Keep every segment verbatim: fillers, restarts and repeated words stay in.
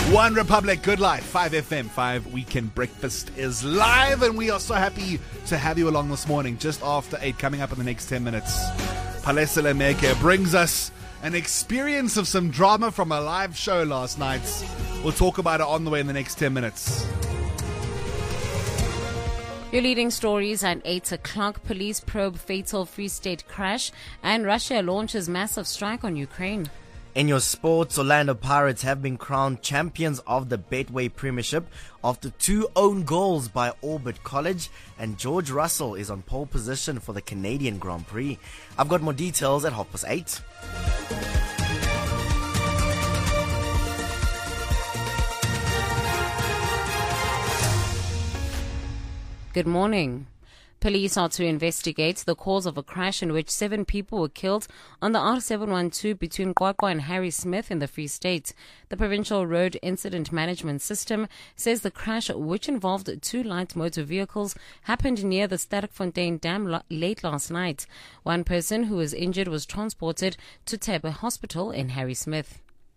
One Republic, Good Life, five F M, five Weekend Breakfast is live, and we are so happy to have you along this morning, just after eight, coming up in the next ten minutes. Palesa Lemeke brings us an experience of some drama from a live show last night. We'll talk about it on the way in the next ten minutes. Your leading stories at eight o'clock. Police probe fatal Free State crash, and Russia launches massive strike on Ukraine. In your sports, Orlando Pirates have been crowned champions of the Betway Premiership after two own goals by Orbit College, and George Russell is on pole position for the Canadian Grand Prix. I've got more details at half past eight. Good morning. Police are to investigate the cause of a crash in which seven people were killed on the R seven one two between QwaQwa and Harry Smith in the Free State. The Provincial Road Incident Management System says the crash, which involved two light motor vehicles, happened near the Sterkfontein Dam lo- late last night. One person who was injured was transported to Tebe Hospital in Harry Smith.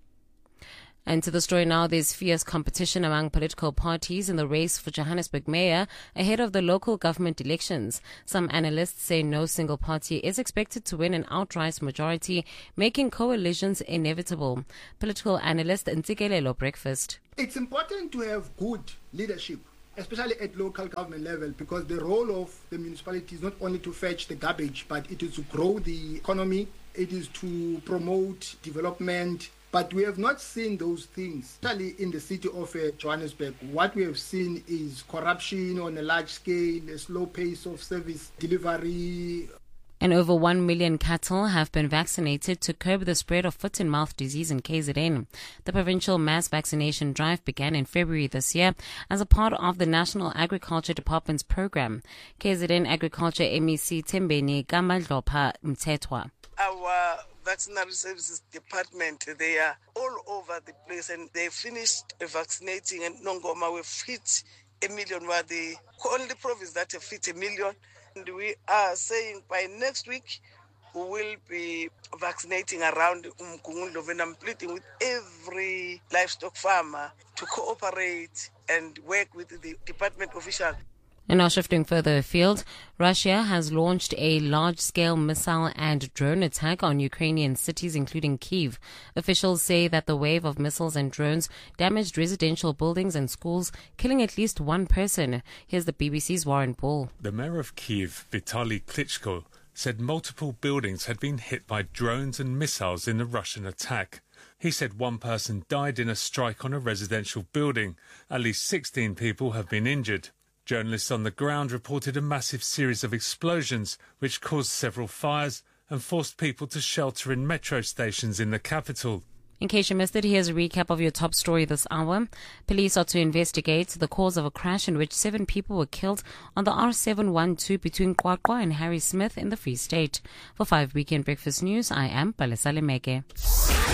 And to the story now, there's fierce competition among political parties in the race for Johannesburg mayor ahead of the local government elections. Some analysts say no single party is expected to win an outright majority, making coalitions inevitable. Political analyst Ntsikelelo Breakfast. It's important to have good leadership, especially at local government level, because the role of the municipality is not only to fetch the garbage, but it is to grow the economy, it is to promote development. But we have not seen those things, especially in the city of uh, Johannesburg. What we have seen is corruption on a large scale, a slow pace of service delivery. And over one million cattle have been vaccinated to curb the spread of foot and mouth disease in K Z N. The provincial mass vaccination drive began in February this year as a part of the National Agriculture Department's program. K Z N Agriculture M E C Tembeni Gamadlopha Mthethwa. Our Veterinary Services Department, they are all over the place, and they finished vaccinating, and Nongoma will fit a million. We are the only province that have fit a million. And we are saying by next week we will be vaccinating around Umgungundo, and I'm pleading with every livestock farmer to cooperate and work with the department officials. And now shifting further afield, Russia has launched a large-scale missile and drone attack on Ukrainian cities, including Kyiv. Officials say that the wave of missiles and drones damaged residential buildings and schools, killing at least one person. Here's the B B C's Warren Ball. The mayor of Kyiv, Vitaly Klitschko, said multiple buildings had been hit by drones and missiles in the Russian attack. He said one person died in a strike on a residential building. At least sixteen people have been injured. Journalists on the ground reported a massive series of explosions which caused several fires and forced people to shelter in metro stations in the capital. In case you missed it, here's a recap of your top story this hour. Police are to investigate the cause of a crash in which seven people were killed on the R seven one two between QwaQwa and Harry Smith in the Free State. For five Weekend Breakfast News, I am Palesa Lemeke.